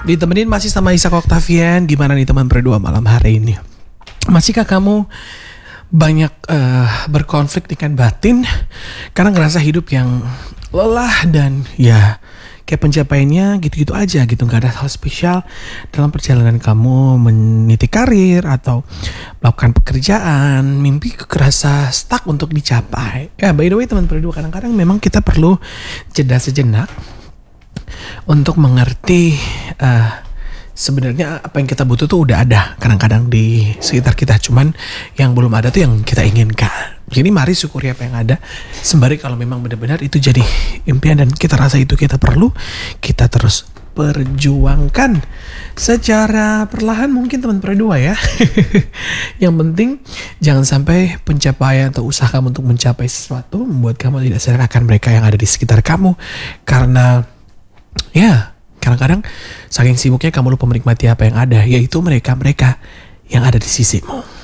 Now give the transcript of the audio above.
Ditemenin masih sama Ishak Octavian. Gimana nih teman berdua malam hari ini? Masihkah kamu banyak berkonflik dengan batin karena ngerasa hidup yang lelah dan ya kayak pencapaiannya gitu-gitu aja gitu, nggak ada hal spesial dalam perjalanan kamu meniti karir atau melakukan pekerjaan, mimpi kerasa stuck untuk dicapai. Ya by the way teman berdua, kadang-kadang memang kita perlu jeda sejenak untuk mengerti sebenarnya apa yang kita butuh tuh udah ada kadang-kadang di sekitar kita, cuman yang belum ada tuh yang kita inginkan. Jadi mari syukuri apa yang ada, sembari kalau memang benar-benar itu jadi impian dan kita rasa itu kita perlu, kita terus perjuangkan secara perlahan mungkin teman berdua ya. Yang penting jangan sampai pencapaian atau usaha kamu untuk mencapai sesuatu membuat kamu tidak sadar akan mereka yang ada di sekitar kamu, karena ya kadang-kadang saking sibuknya kamu lupa menikmati apa yang ada, yaitu mereka-mereka yang ada di sisimu.